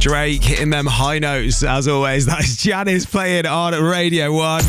Drake hitting them high notes as always. That is Janice playing on Radio 1.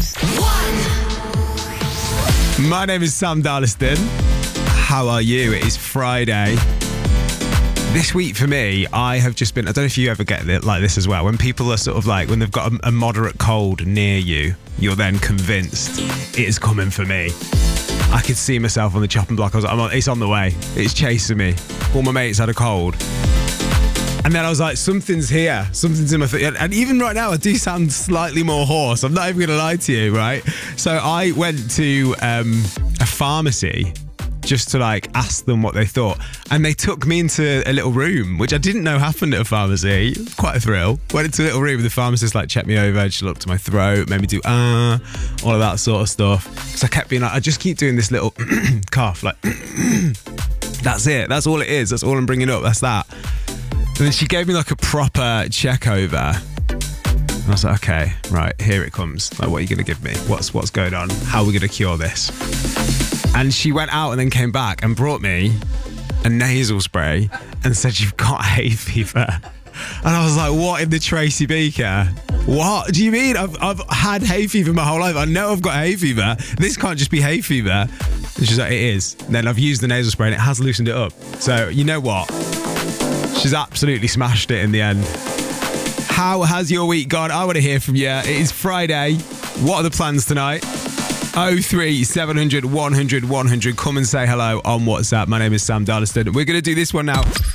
My name is Sam Darlaston. How are you? It is Friday. This week for me, I have just been, I don't know if you ever get it like this as well. When people are sort of like, when they've got a moderate cold near you, you're then convinced it is coming for me. I could see myself on the chopping block. I was like, it's on the way. It's chasing me. All my mates had a cold. And then I was like, something's here. Something's in my throat. And even right now, I do sound slightly more hoarse. I'm not even going to lie to you, right? So I went to a pharmacy just to like ask them what they thought. And they took me into a little room, which I didn't know happened at a pharmacy. Quite a thrill. Went into a little room, the pharmacist like checked me over, she looked to my throat, made me do all of that sort of stuff. So I kept being like, I just keep doing this little cough, like that's it. That's all it is. That's all I'm bringing up. That's that. And then she gave me like a proper check over. And I was like, okay, right, here it comes. Like, what are you going to give me? What's going on? How are we going to cure this? And she went out and then came back and brought me a nasal spray and said, you've got hay fever. And I was like, what in the Tracy Beaker? What do you mean? I've had hay fever my whole life. I know I've got hay fever. This can't just be hay fever. And she's like, it is. And then I've used the nasal spray and it has loosened it up. So you know what? She's absolutely smashed it in the end. How has your week gone? I want to hear from you. It is Friday. What are the plans tonight? 03 700 100 100. Come and say hello on WhatsApp. My name is Sam Darlaston. We're going to do this one now.